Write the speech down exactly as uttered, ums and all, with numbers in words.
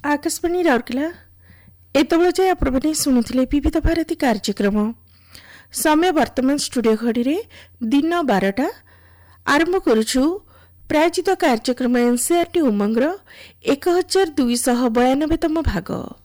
आकाशवाणी राउरकेला एतबेले जाए आपने शुणुले विविध भारती कार्यक्रम समय वर्तमान स्टूडियो घड़ी दिन बारटा आरंभ करुछु प्रायोजित कार्यक्रम एनसीईआरटी उमंगर एक हजार दुईश बयानबेतम भाग।